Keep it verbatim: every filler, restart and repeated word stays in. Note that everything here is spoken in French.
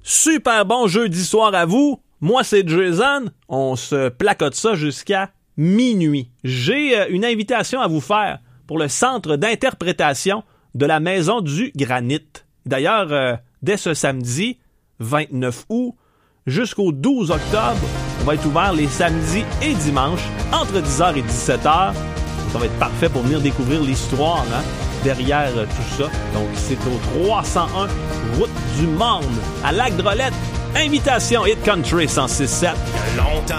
Super bon jeudi soir à vous. Moi, c'est Jason. On se placote ça jusqu'à minuit. J'ai euh, une invitation à vous faire pour le centre d'interprétation de la Maison du Granit. D'ailleurs, euh, dès ce samedi, vingt-neuf août, jusqu'au douze octobre, on va être ouvert les samedis et dimanches, entre dix heures et dix-sept heures. Ça va être parfait pour venir découvrir l'histoire hein, derrière euh, tout ça. Donc, c'est au trois cent un Route du Marne, à Lac-Drolette. Invitation Hit Country cent six sept. Il y a longtemps.